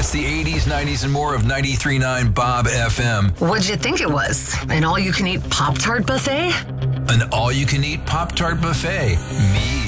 It's the 80s, 90s, and more of 93.9 Bob FM. What'd you think it was? An all-you-can-eat Pop-Tart buffet? An all-you-can-eat Pop-Tart buffet. Me